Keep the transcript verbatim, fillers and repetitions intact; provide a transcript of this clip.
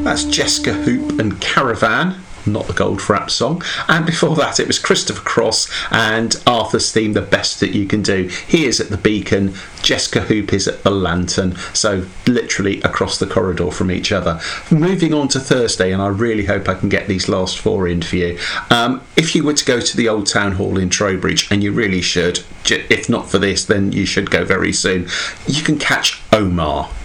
That's Jessica Hoop and Caravan, not the Goldfrapp song. And before that, it was Christopher Cross and Arthur's theme, The Best That You Can Do. He is at the Beacon, Jessica Hoop is at the Lantern, so literally across the corridor from each other. Moving on to Thursday, and I really hope I can get these last four in for you. Um, if you were to go to the Old Town Hall in Trowbridge, and you really should, if not for this, then you should go very soon, you can catch Omar.